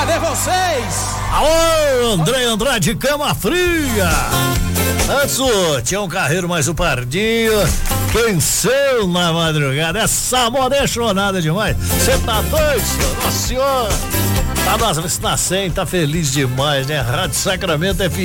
Cadê vocês? Alô, André Andrade, Cama Fria. Antes o Tião Carreiro mais o Pardinho. Quem seu na madrugada? Essa moda é chonada demais. Você tá doido, senhor? Nossa senhora. Tá, nossa, você tá 100, tá feliz demais, né? Rádio Sacramento FM.